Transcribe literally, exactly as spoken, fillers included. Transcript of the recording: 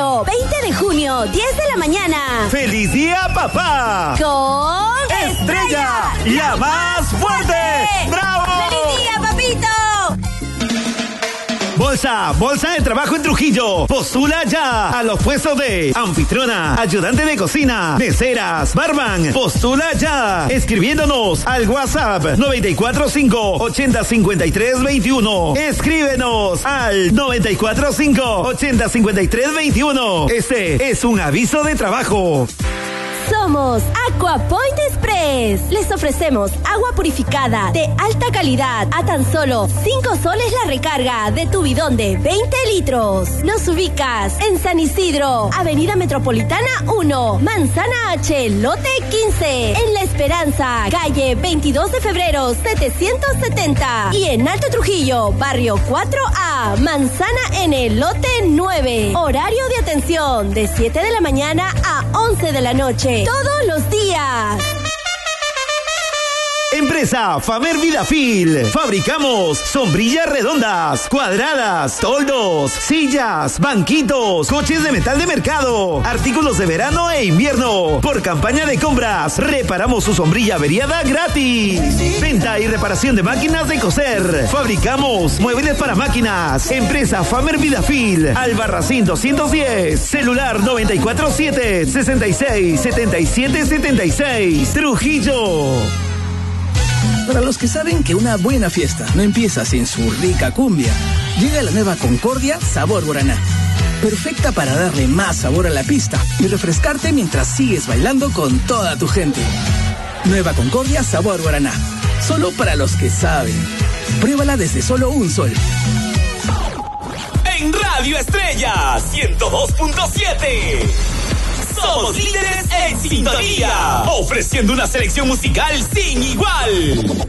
Trujillo, veinte de junio, diez de la mañana. ¡Feliz día, papá! Con Estrella, la más fuerte. ¡Bravo! ¡Feliz día, papito! Bolsa, bolsa de trabajo en Trujillo. Postula ya a los puestos de anfitriona, ayudante de cocina, meseras, barman. Postula ya escribiéndonos al WhatsApp noventa y cuatro cinco, ochenta cincuenta y tres veintiuno. Escríbenos al noventa y cuatro cinco, ochenta cincuenta y tres veintiuno. Este es un aviso de trabajo. Somos Aquapoint Express. Les ofrecemos agua purificada de alta calidad a tan solo cinco soles la recarga de tu bidón de veinte litros. Nos ubicas en San Isidro, Avenida Metropolitana uno, Manzana H, lote quince. En La Esperanza, calle veintidós de febrero setecientos setenta. Y en Alto Trujillo, barrio cuatro A, Manzana N, lote nueve. Horario de atención de siete de la mañana a once de la noche. Todos los días. Empresa Famer Vidafil. Fabricamos sombrillas redondas, cuadradas, toldos, sillas, banquitos, coches de metal de mercado, artículos de verano e invierno. Por campaña de compras, reparamos su sombrilla averiada gratis. Venta y reparación de máquinas de coser. Fabricamos muebles para máquinas. Empresa Famer Vidafil. Albarracín doscientos diez. Celular noventa y cuatro siete, sesenta y seis, setenta y siete setenta y seis. Trujillo. Para los que saben que una buena fiesta no empieza sin su rica cumbia, llega la nueva Concordia Sabor Guaraná. Perfecta para darle más sabor a la pista y refrescarte mientras sigues bailando con toda tu gente. Nueva Concordia Sabor Guaraná. Solo para los que saben. Pruébala desde solo un sol. En Radio Estrella ciento dos punto siete. Somos líderes en sintonía, ofreciendo una selección musical sin igual.